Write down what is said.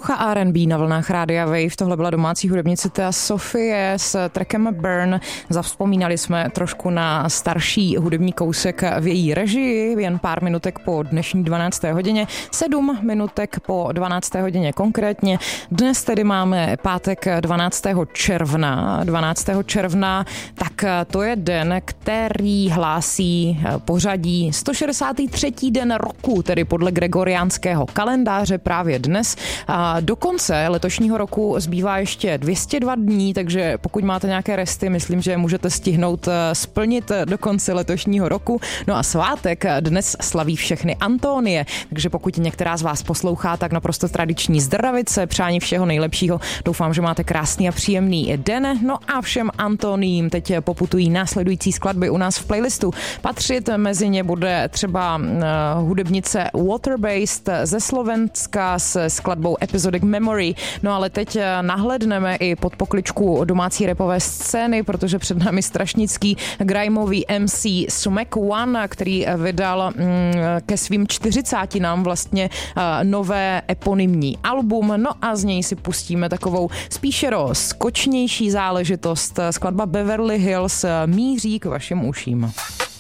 Epocha R&B na vlnách Rádia Wave. Tohle byla domácí hudebnice Thea Sofie s trackem Burn. Zavzpomínali jsme trošku na starší hudební kousek v její režii, jen pár minutek po dnešní 12. hodině, 7 minutek po 12. hodině konkrétně. Dnes tedy máme pátek 12. června. 12. června, tak to je den, který hlásí pořadí 163. den roku, tedy podle gregoriánského kalendáře právě dnes. A do konce letošního roku zbývá ještě 202 dní, takže pokud máte nějaké resty, myslím, že můžete stihnout splnit do konce letošního roku. No a svátek dnes slaví všechny Antonie, takže pokud některá z vás poslouchá, tak naprosto tradiční zdravice, přání všeho nejlepšího. Doufám, že máte krásný a příjemný den. No a všem Antoniím teď poputují následující skladby u nás v playlistu. Patřit mezi ně bude třeba hudebnice Waterbased ze Slovenska s skladbou Episodic Memory. No ale teď nahlédneme i pod pokličku domácí rapové scény, protože před námi strašnický grimeový MC Smack One, který vydal ke svým 40 vlastně nové eponymní album. No a z něj si pustíme takovou spíše skočnější záležitost. Skladba Beverly Hills míří k vašim uším.